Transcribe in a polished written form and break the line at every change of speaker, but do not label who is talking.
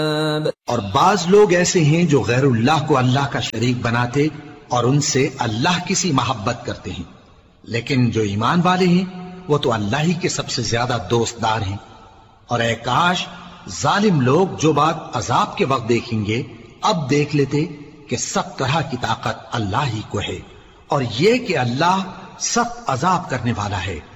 और बाज लोग ऐसे हैं जो गैरुल्लाह को अल्लाह का शरीक बनाते और उनसे अल्लाह की सी मोहब्बत करते हैं, लेकिन जो ईमान वाले हैं वो तो अल्लाह ही के सबसे ज्यादा दोस्तदार हैं। और ए काश जालिम लोग जो बात अजाब के वक्त देखेंगे अब देख लेते कि सब तरह की ताकत अल्लाह ही को है और ये कि अल्लाह सख्त अजाब करने वाला है।